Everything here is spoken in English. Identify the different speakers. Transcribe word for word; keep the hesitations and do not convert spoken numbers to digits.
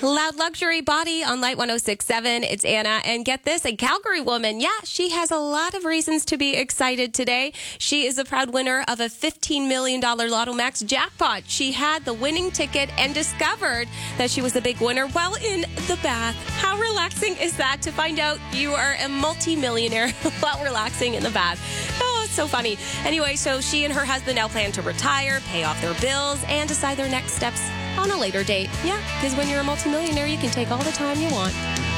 Speaker 1: Loud Luxury Body on Light one oh six point seven. It's Anna. And get this, a Calgary woman. Yeah, she has a lot of reasons to be excited today. She is a proud winner of a fifteen million dollars Lotto Max jackpot. She had the winning ticket and discovered that she was the big winner while in the bath. How relaxing is that to find out you are a multi-millionaire while relaxing in the bath? Oh, it's so funny. Anyway, so she and her husband now plan to retire, pay off their bills, and decide their next steps on a later date. Yeah, because when you're a multimillionaire, you can take all the time you want.